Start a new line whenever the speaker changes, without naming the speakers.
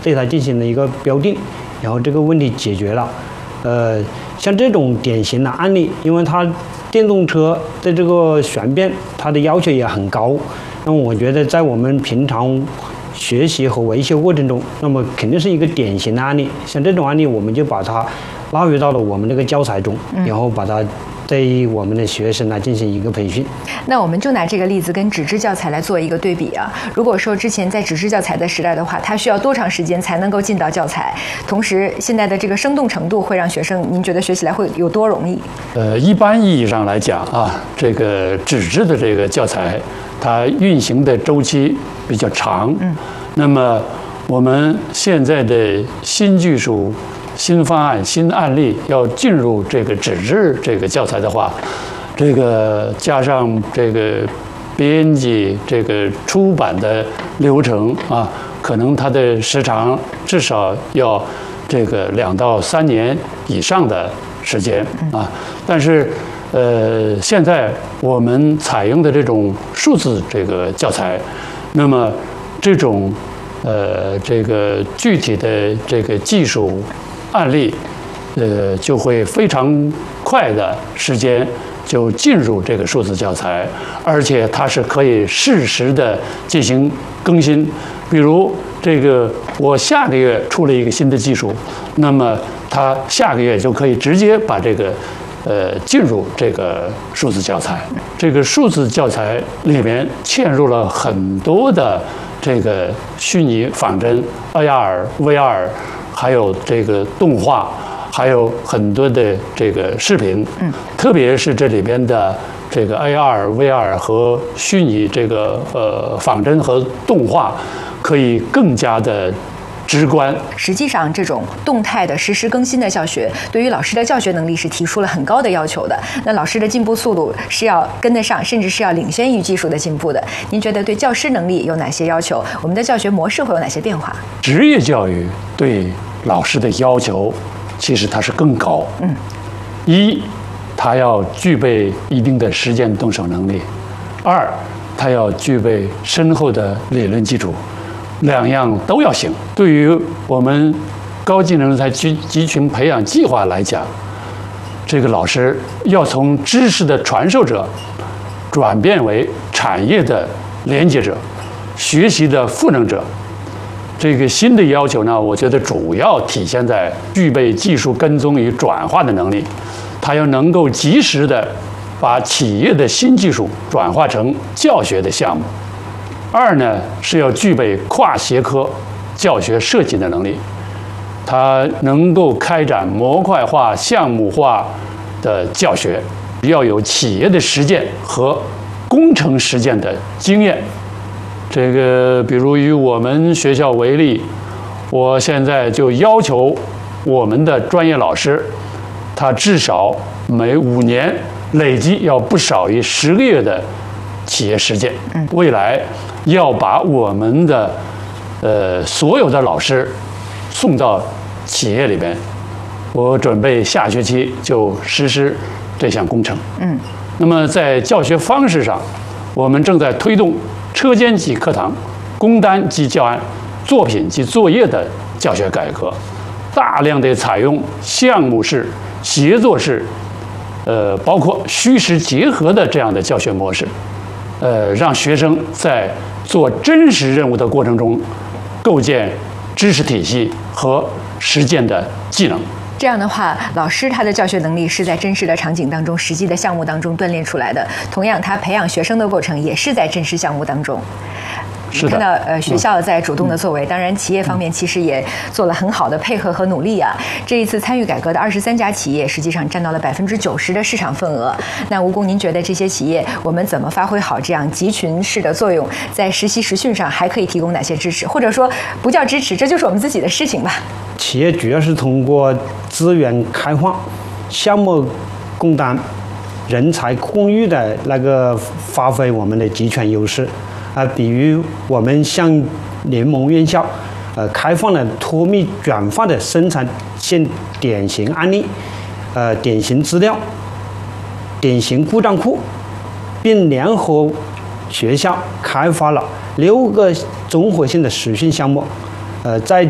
对它进行了一个标定，然后这个问题解决了。像这种典型的案例，因为它电动车的这个旋变，它的要求也很高。那么我觉得在我们平常学习和维修过程中，那么肯定是一个典型的案例。像这种案例，我们就把它纳入到了我们这个教材中，然后把它对于我们的学生来进行一个培训。
那我们就拿这个例子跟纸质教材来做一个对比啊。如果说之前在纸质教材的时代的话，它需要多长时间才能够进到教材？同时，现在的这个生动程度会让学生，您觉得学起来会有多容易？
一般意义上来讲啊，这个纸质的这个教材，它运行的周期比较长。那么我们现在的新技术、新方案、新案例要进入这个纸质这个教材的话，这个加上这个编辑、这个出版的流程啊，可能它的时长至少要这个2到3年以上的时间啊。但是现在我们采用的这种数字这个教材，那么这种这个具体的这个技术案例，就会非常快的时间就进入这个数字教材，而且它是可以适时的进行更新。比如这个我下个月出了一个新的技术，那么它下个月就可以直接把这个进入这个数字教材。这个数字教材里面嵌入了很多的这个虚拟仿真、AR、VR， 还有这个动画，还有很多的这个视频。特别是这里边的这个 AR、VR 和虚拟这个仿真和动画，可以更加的直观。
实际上，这种动态的实时更新的教学，对于老师的教学能力是提出了很高的要求的。那老师的进步速度是要跟得上，甚至是要领先于技术的进步的。您觉得对教师能力有哪些要求？我们的教学模式会有哪些变化？
职业教育对老师的要求，其实它是更高。一，他要具备一定的实践动手能力；二，他要具备深厚的理论基础。2样都要行。对于我们高技能人才集群培养计划来讲，这个老师要从知识的传授者转变为产业的连接者、学习的赋能者。这个新的要求呢，我觉得主要体现在具备技术跟踪与转化的能力，他要能够及时的把企业的新技术转化成教学的项目。二呢，是要具备跨学科教学设计的能力，他能够开展模块化、项目化的教学，要有企业的实践和工程实践的经验。这个，比如以我们学校为例，我现在就要求我们的专业老师，他至少每5年累计要不少于10个月的企业实践。未来要把我们的所有的老师送到企业里边，我准备下学期就实施这项工程。那么在教学方式上，我们正在推动车间级课堂、工单级教案、作品及作业的教学改革，大量的采用项目式、协作式，包括虚实结合的这样的教学模式，让学生在做真实任务的过程中，构建知识体系和实践的技能。
这样的话，老师他的教学能力是在真实的场景当中、实际的项目当中锻炼出来的。同样，他培养学生的过程也是在真实项目当中。
是的，
看到学校在主动的作为，当然企业方面其实也做了很好的配合和努力啊。这一次参与改革的23家企业，实际上占到了90%的市场份额。那吴工，您觉得这些企业我们怎么发挥好这样集群式的作用，在实习实训上还可以提供哪些支持？或者说不叫支持，这就是我们自己的事情吧。
企业主要是通过资源开放、项目共担、人才共育的那个发挥我们的集权优势。比如我们向联盟院校，开放了脱密转化的生产线典型案例、典型资料、典型故障库，并联合学校开发了6个综合性的实训项目，在